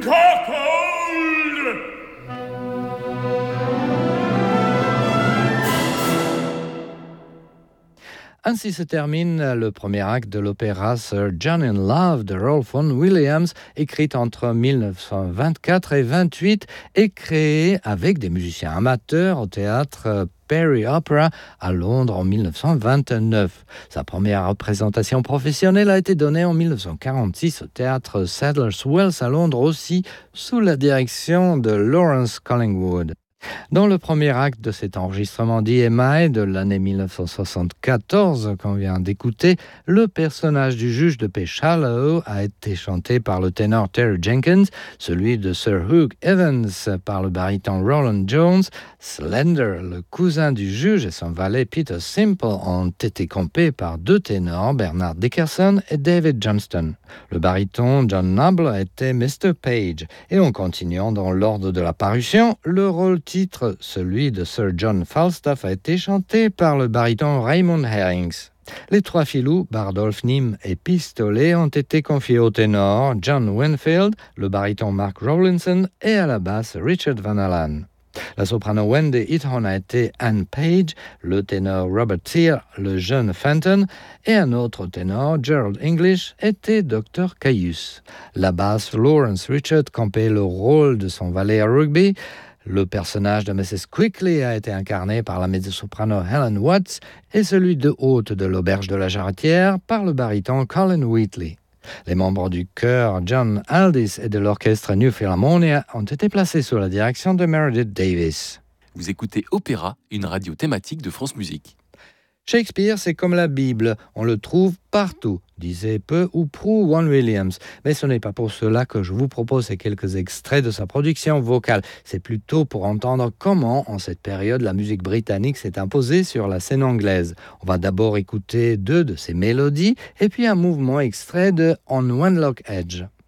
Cuckold! Ainsi se termine le premier acte de l'opéra Sir John in Love de Rolfe Vaughan Williams, écrite entre 1924 et 1928 et créée avec des musiciens amateurs au théâtre Perry Opera à Londres en 1929. Sa première représentation professionnelle a été donnée en 1946 au théâtre Sadler's Wells à Londres aussi, sous la direction de Lawrence Collingwood. Dans le premier acte de cet enregistrement d'EMI de l'année 1974 qu'on vient d'écouter, le personnage du juge de paix Shallow a été chanté par le ténor Terry Jenkins, celui de Sir Hugh Evans par le baryton Roland Jones, Slender, le cousin du juge et son valet Peter Simple ont été compés par deux ténors, Bernard Dickerson et David Johnston. Le baryton John Noble était Mr. Page. Et en continuant dans l'ordre de la parution, le rôle titre, celui de Sir John Falstaff, a été chanté par le baryton Raymond Herrings. Les trois filous, Bardolph, Nym et Pistolet, ont été confiés au ténor John Winfield, le baryton Mark Rowlinson et à la basse Richard Van Allen. La soprano Wendy Eaton a été Anne Page, le ténor Robert Thier, le jeune Fenton, et un autre ténor, Gerald English, était Dr. Caius. La basse Lawrence Richard campait le rôle de son valet à rugby. Le personnage de Mrs. Quickly a été incarné par la mezzo-soprano Helen Watts et celui de hôte de l'auberge de la Jarretière par le baryton Colin Wheatley. Les membres du chœur John Aldis et de l'orchestre New Philharmonia ont été placés sous la direction de Meredith Davis. Vous écoutez Opéra, une radio thématique de France Musique. Shakespeare, c'est comme la Bible, on le trouve partout, disait peu ou prou Vaughan Williams. Mais ce n'est pas pour cela que je vous propose ces quelques extraits de sa production vocale. C'est plutôt pour entendre comment, en cette période, la musique britannique s'est imposée sur la scène anglaise. On va d'abord écouter deux de ses mélodies et puis un mouvement extrait de On Wenlock Edge.